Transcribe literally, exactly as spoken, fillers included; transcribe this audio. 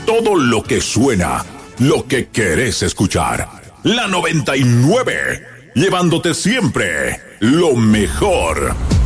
todo lo que suena, lo que querés escuchar. La noventa y nueve, llevándote siempre lo mejor.